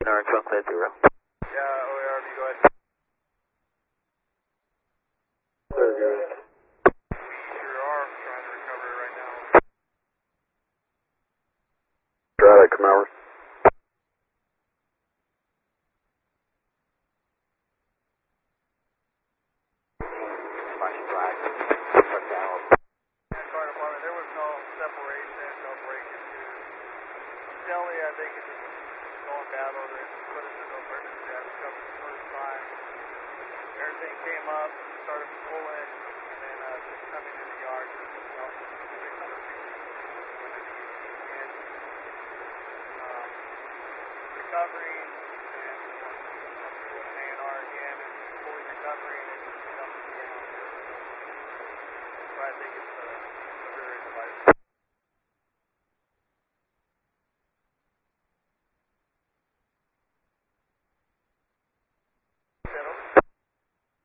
Orange 1, clear 0. Yeah, OARV, go ahead. Clear 0. Sure are trying to recover it right now. Strata, Camaro. Flashing flag. Truck down. Yeah, fire department, there was no separation, no break-in. Shelly, I think, is just going bad order and put us into emergency. I discovered the first time. Everything came up, started pulling, and then just coming in the yard, just, 600 feet. And recovering.